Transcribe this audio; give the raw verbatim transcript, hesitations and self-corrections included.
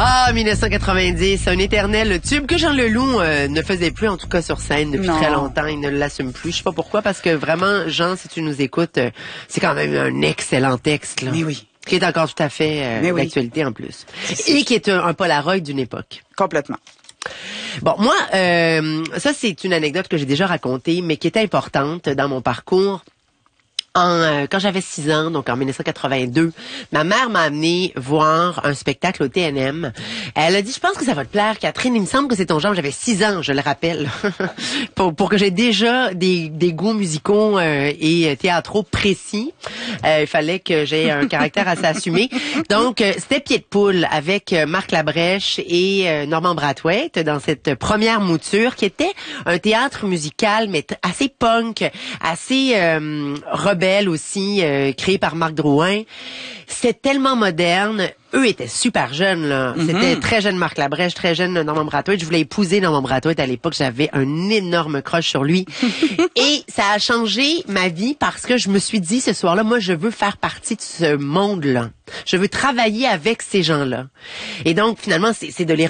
Ah, mille neuf cent quatre-vingt-dix, un éternel tube que Jean Leloup euh, ne faisait plus, en tout cas sur scène, depuis non. très longtemps. Il ne l'assume plus. Je sais pas pourquoi, parce que vraiment, Jean, si tu nous écoutes, euh, c'est quand même un excellent texte, là. Mais oui. Qui est encore tout à fait euh, oui. d'actualité en plus. Et qui est un, un Polaroid d'une époque. Complètement. Bon, moi, euh, ça c'est une anecdote que j'ai déjà racontée, mais qui était importante dans mon parcours. En, euh, quand j'avais six ans, donc en mille neuf cent quatre-vingt-deux, ma mère m'a amené voir un spectacle au T N M. Elle a dit, je pense que ça va te plaire, Catherine. Il me semble que c'est ton genre. J'avais six ans, je le rappelle, pour, pour que j'ai déjà des, des goûts musicaux euh, et théâtraux précis. Euh, il fallait que j'ai un caractère assez assumé. Donc, euh, c'était Pied de poule avec euh, Marc Labrèche et euh, Normand Brathwaite dans cette première mouture qui était un théâtre musical, mais t- assez punk, assez euh, rebelle aussi, euh, créé par Marc Drouin. C'était tellement moderne. Eux étaient super jeunes, là. Mm-hmm. C'était très jeune Marc Labrèche, très jeune Normand Brathwaite. Je voulais épouser Normand Brathwaite à l'époque. J'avais un énorme crush sur lui. Et ça a changé ma vie parce que je me suis dit, ce soir-là, moi, je veux faire partie de ce monde-là. Je veux travailler avec ces gens-là. Et donc, finalement, c'est, c'est de les